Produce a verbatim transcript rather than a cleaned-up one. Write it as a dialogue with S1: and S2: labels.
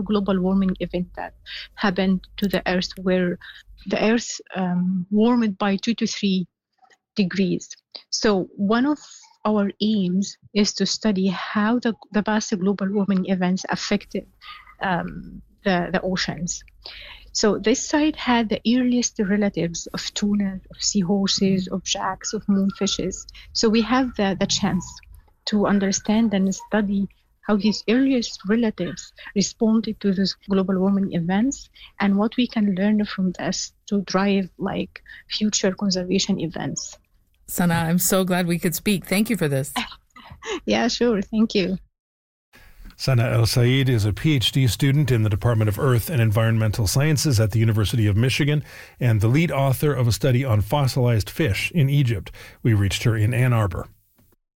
S1: global warming event that happened to the Earth, where the Earth um, warmed by two to three degrees. So one of our aims is to study how the, the past global warming events affected um, the, the oceans. So this site had the earliest relatives of tuna, of seahorses, of sharks, of moonfishes. So we have the, the chance to understand and study how these earliest relatives responded to these global warming events and what we can learn from this to drive like future conservation events.
S2: Sana, I'm so glad we could speak. Thank you for this.
S1: Yeah, sure. Thank you.
S3: Sana El-Sayed is a P H D student in the Department of Earth and Environmental Sciences at the University of Michigan and the lead author of a study on fossilized fish in Egypt. We reached her in Ann Arbor.